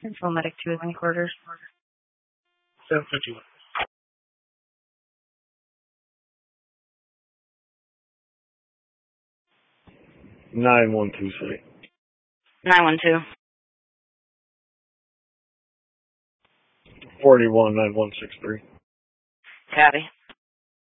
Central Medic 2 in quarters. 751. 912 City. 912. 419163. Copy.